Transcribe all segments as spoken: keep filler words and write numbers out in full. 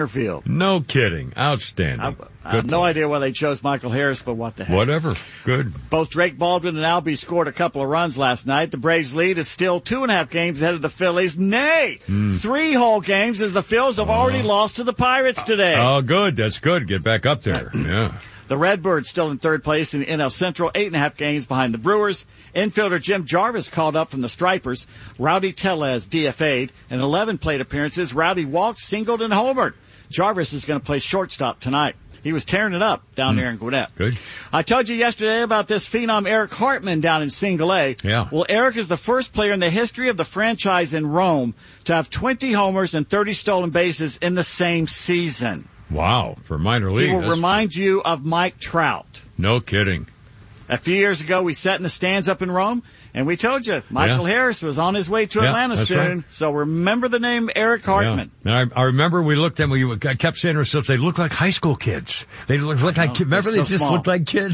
Field. No kidding. Outstanding. I, I have no idea why they chose Michael Harris, but what the heck. Whatever. Good. Both Drake Baldwin and Albie scored a couple of runs last night. The Braves' lead is still two and a half games ahead of the Phillies. Nay, mm. three whole games as the Phils have uh, already lost to the Pirates today. Oh, good. That's good. Get back up there. Yeah. The Redbirds still in third place in the N L Central, eight and a half games behind the Brewers. Infielder Jim Jarvis called up from the Stripers. Rowdy Tellez D F A'd. In eleven plate appearances, Rowdy walked, singled, and homered. Jarvis is going to play shortstop tonight. He was tearing it up down mm. there in Gwinnett. Good. I told you yesterday about this phenom Eric Hartman down in Single A. Yeah. Well, Eric is the first player in the history of the franchise in Rome to have twenty homers and thirty stolen bases in the same season. Wow, for minor league. He will that's... remind you of Mike Trout. No kidding. A few years ago, we sat in the stands up in Rome, and we told you Michael yeah. Harris was on his way to yeah, Atlanta soon. Right. So remember the name Eric Hartman. Yeah. I, I remember we looked at them, we kept saying to ourselves, they look like high school kids. They look, look like, remember so they just small. looked like kids.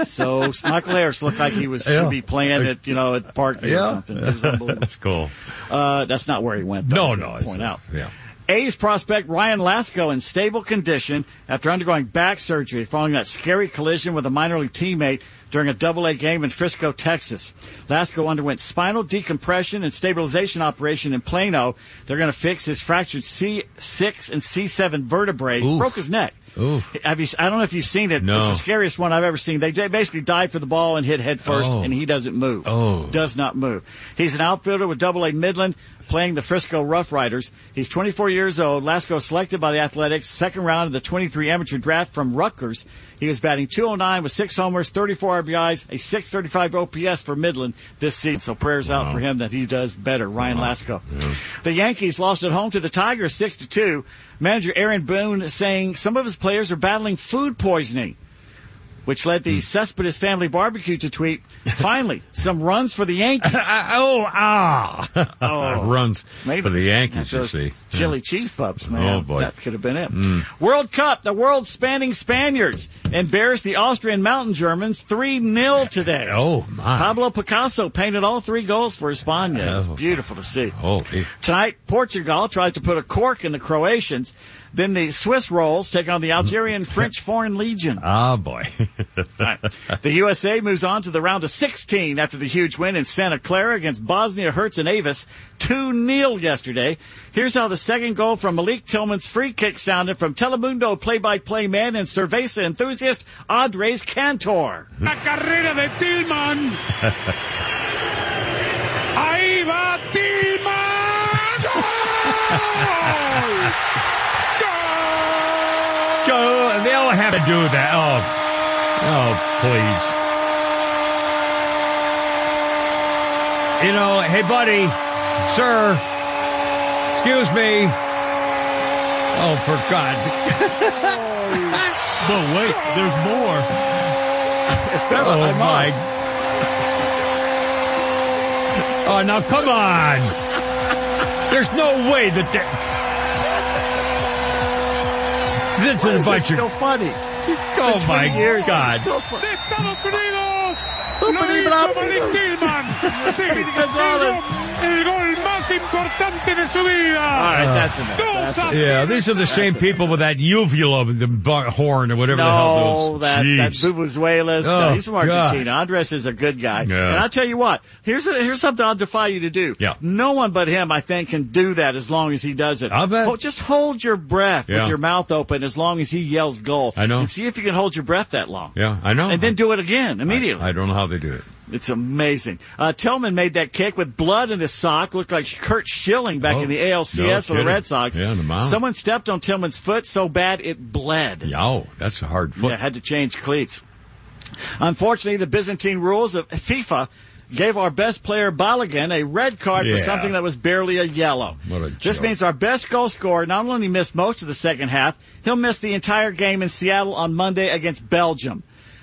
So Michael Harris looked like he was yeah. should be playing at, you know, at Parkview yeah. or something. It was unbelievable. That's cool. Uh, that's not where he went, though. No, no. To point out. Yeah. A's prospect Ryan Lasko in stable condition after undergoing back surgery following that scary collision with a minor league teammate during a double-A game in Frisco, Texas. Lasko underwent spinal decompression and stabilization operation in Plano. They're going to fix his fractured C six and C seven vertebrae. Oof. Broke his neck. Oof. Have you, I don't know if you've seen it. No. It's the scariest one I've ever seen. They basically dive for the ball and hit head first, oh. and he doesn't move. Oh. Does not move. He's an outfielder with double-A Midland, playing the Frisco Rough Riders. He's twenty-four years old. Lasko selected by the Athletics, second round of the twenty-three amateur draft from Rutgers. He was batting two oh nine with six homers, thirty-four R B Is, a six thirty-five O P S for Midland this season. So prayers wow. out for him that he does better. Ryan wow. Lasko. Yeah. The Yankees lost at home to the Tigers six to two. Manager Aaron Boone saying some of his players are battling food poisoning, which led the Cespedes Family Barbecue to tweet, finally, some runs for the Yankees. oh, ah. oh, runs maybe for the Yankees, you see. Chili yeah. cheese pups, man. Oh, boy. That could have been it. Mm. World Cup, the world-spanning Spaniards embarrassed the Austrian Mountain Germans three nil today. Oh, my. Pablo Picasso painted all three goals for España. Oh. It was beautiful to see. Oh, yeah. Tonight, Portugal tries to put a cork in the Croatians. Then the Swiss Rolls take on the Algerian French Foreign Legion. Ah, oh, boy. Right. The U S A moves on to the round of sixteen after the huge win in Santa Clara against Bosnia-Herzegovina, two nil yesterday. Here's how the second goal from Malik Tillman's free kick sounded from Telemundo play-by-play man and cerveza enthusiast Andres Cantor. La carrera de Tillman. Ahí va Tillman. Goal! Go. They all have to do that. Oh, oh, please. You know, hey, buddy, sir, excuse me. Oh, for God. But wait, there's more. Espera, oh, my. Oh, now, come on. There's no way that that... This is a bunch still of... funny. Oh, my years, God. De Estados Unidos, lo hizo Malik Tillman. Sí, el gol más importante de su vida. All right, that's enough. That's yeah, these are the same people with that uvula, the bar- horn, or whatever no, the hell those. that, that Vuvuzuelas. Oh, no, he's from Argentina. God. Andres is a good guy. Yeah. And I'll tell you what, here's a, here's something I'll defy you to do. Yeah. No one but him, I think, can do that as long as he does it. I'll bet. Hold, just hold your breath Yeah. with your mouth open as long as he yells goal. I know. And see if you can hold your breath that long. Yeah, I know. And then do it again immediately. I, I don't know how they do it. It's amazing. Uh, Tillman made that kick with blood in his sock. Looked like Kurt Schilling back Oh, in the A L C S no for the kidding. Red Sox. Yeah, the mound. Someone stepped on Tillman's foot so bad it bled. Yow, that's a hard foot. Yeah, had to change cleats. Unfortunately, the Byzantine rules of FIFA gave our best player Balogun a red card Yeah. for something that was barely a yellow. What a This joke. means our best goal scorer not only missed most of the second half, he'll miss the entire game in Seattle on Monday against Belgium.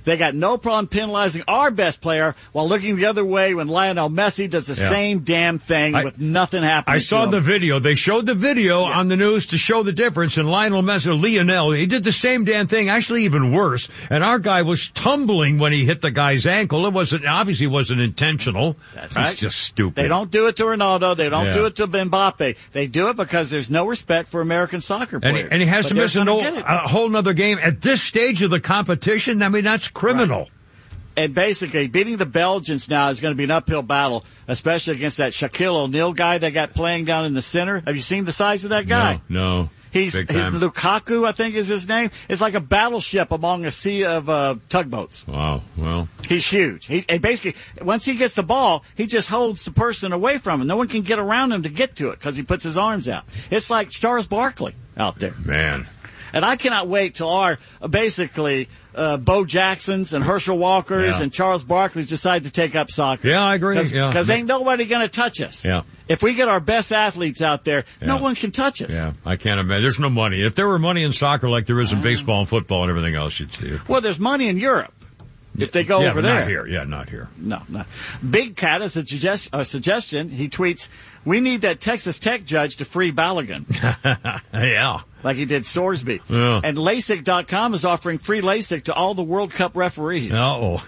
They got no problem penalizing our best player while looking the other way when Lionel Messi does the Yeah. same damn thing I, with nothing happening. I saw to the him. video. They showed the video Yeah. on the news to show the difference. And Lionel Messi, Lionel, he did the same damn thing, actually even worse. And our guy was tumbling when he hit the guy's ankle. It wasn't, obviously wasn't intentional. That's It's right. just stupid. They don't do it to Ronaldo. They don't Yeah. do it to Mbappe. They do it because there's no respect for American soccer And players. he, and he has But to they're miss a, gonna no, get it. a whole nother game at this stage of the competition. I mean, that's criminal. And basically, beating the Belgians now is going to be an uphill battle, especially against that Shaquille O'Neal guy they got playing down in the center. Have you seen the size of that guy? No, no. He's, Big he's time. Lukaku, I think is his name. It's like a battleship among a sea of uh, tugboats. Wow. Well, He's huge. He and basically, once he gets the ball, he just holds the person away from him. No one can get around him to get to it because he puts his arms out. It's like Charles Barkley out there. man. And I cannot wait till our, uh, basically, uh, Bo Jacksons and Herschel Walkers Yeah. and Charles Barkleys decide to take up soccer. Yeah, I agree. Cause, Yeah. 'cause ain't nobody gonna touch us. Yeah. If we get our best athletes out there, no Yeah. one can touch us. Yeah, I can't imagine. There's no money. If there were money in soccer like there is in baseball and football and everything else, you'd see it. Well, there's money in Europe. If they go yeah, over but there. Not here. Yeah, not here. No, no. Big Cat has a, suggest, a suggestion. He tweets, we need that Texas Tech judge to free Balogun. yeah. Like he did Sorsby. Yeah. And LASIK dot com is offering free LASIK to all the World Cup referees. Uh-oh.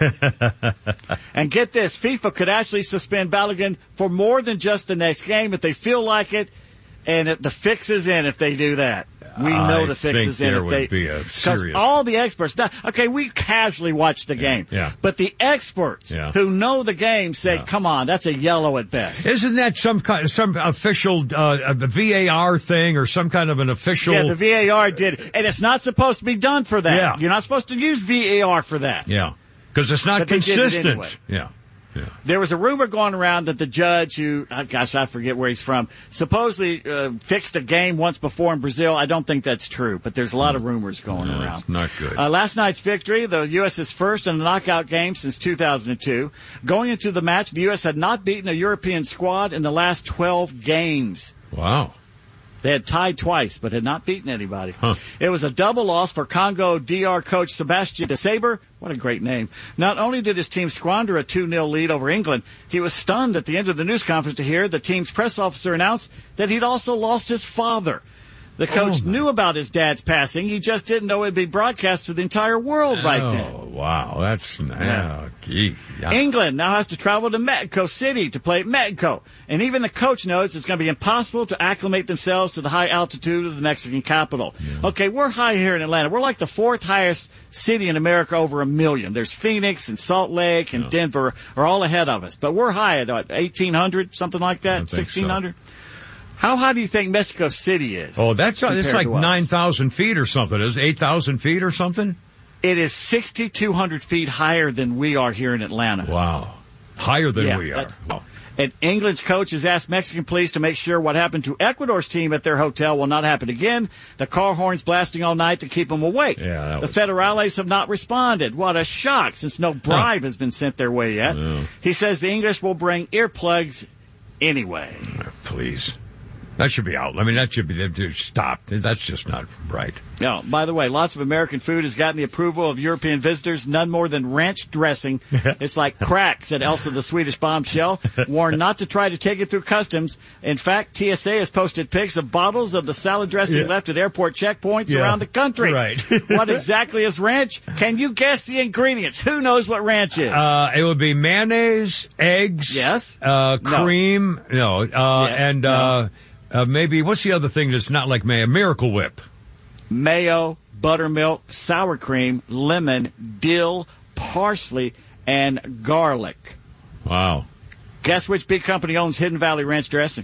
And get this, FIFA could actually suspend Balogun for more than just the next game if they feel like it, and it, the fix is in if they do that. We know I the fix think is in there if would they, be a because serious- all the experts, now, okay, we casually watch the game, yeah. but the experts Yeah. who know the game say, Yeah. come on, that's a yellow at best. Isn't that some kind, some official uh, a V A R thing or some kind of an official? Yeah, the V A R did, and it's not supposed to be done for that. Yeah. You're not supposed to use V A R for that. Yeah, because it's not But they did it consistent. anyway. Yeah, yeah. There was a rumor going around that the judge who, oh gosh, I forget where he's from, supposedly uh, fixed a game once before in Brazil. I don't think that's true, but there's a lot of rumors going No, around. it's not good. Uh, last night's victory, the U S is first in a knockout game since two thousand two. Going into the match, the U S had not beaten a European squad in the last twelve games. Wow. They had tied twice, but had not beaten anybody. Huh. It was a double loss for Congo D R coach Sebastien de Sabre. What a great name. Not only did his team squander a two nil lead over England, he was stunned at the end of the news conference to hear the team's press officer announce that he'd also lost his father. The coach Oh, knew about his dad's passing. He just didn't know it'd be broadcast to the entire world right oh, then. wow. That's, yeah. Gee, yeah. England now has to travel to Mexico City to play at Mexico. And even the coach knows it's going to be impossible to acclimate themselves to the high altitude of the Mexican capital. Yeah. Okay, we're high here in Atlanta. We're like the fourth highest city in America, over a million. There's Phoenix and Salt Lake and Yeah. Denver are all ahead of us. But we're high at what, eighteen hundred, something like I that, think so. sixteen hundred? How high do you think Mexico City is? Oh, that's uh, it's compared like to us? nine thousand feet or something. Is eight thousand feet or something? It is sixty-two hundred feet higher than we are here in Atlanta. Wow. Higher than Yeah, we are. that's- Wow. And England's coach has asked Mexican police to make sure what happened to Ecuador's team at their hotel will not happen again. The car horns blasting all night to keep them awake. Yeah, that the was- Federales have not responded. What a shock, since no bribe has been sent their way yet. Yeah. He says the English will bring earplugs anyway. Please. That should be out. I mean, that should be stopped. That's just not right. Now, by the way, lots of American food has gotten the approval of European visitors, none more than ranch dressing. It's like crack, said Elsa the Swedish bombshell, warned not to try to take it through customs. In fact, T S A has posted pics of bottles of the salad dressing Yeah. left at airport checkpoints Yeah. around the country. Right. What exactly is ranch? Can you guess the ingredients? Who knows what ranch is? Uh, it would be mayonnaise, eggs, Yes. uh, No. cream, no, uh, Yeah, and, no. uh, uh, maybe, what's the other thing that's not like mayo? Miracle Whip. Mayo, buttermilk, sour cream, lemon, dill, parsley, and garlic. Wow. Guess which big company owns Hidden Valley Ranch dressing?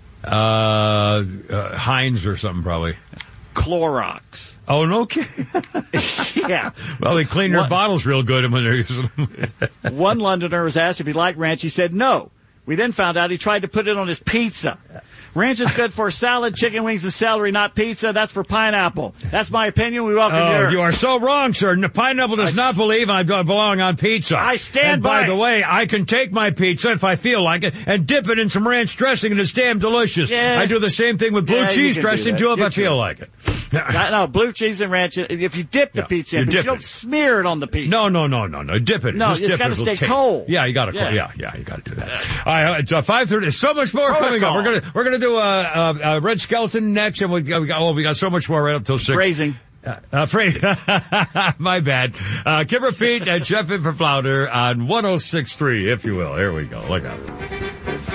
Uh, uh, Heinz or something probably. Clorox. Oh, no kidding. Yeah. Well, they clean their What- bottles real good when they're using them. One Londoner was asked if he liked ranch. He said no. We then found out he tried to put it on his pizza. Ranch is good for salad, chicken wings, and celery, not pizza. That's for pineapple. That's my opinion. We welcome Oh, yours. you are so wrong, sir. N- Pineapple does I not believe I belong on pizza. I stand and by by the it. way, I can take my pizza if I feel like it and dip it in some ranch dressing, and it's damn delicious. Yeah. I do the same thing with blue Yeah, you cheese can do dressing that. too if You I feel too. like it. No, blue cheese and ranch. If you dip the Yeah, pizza in, you but dip you don't it. smear it on the pizza. No, no, no, no, no. Dip it. No, Just it's dip gotta it. stay It'll take- cold. Yeah, you gotta, Yeah. yeah, yeah, you gotta do that. All right, it's uh, five thirty. So much more Protocol. coming up. We're gonna, we're gonna do, uh, uh, uh, Red Skeleton next, and we, we got, oh, we got so much more right up till six. Phrasing. Uh, uh, Fra- my bad. Uh, Kipper Pete and Jeff in for Flounder on one oh six point three, if you will. Here we go. Look out.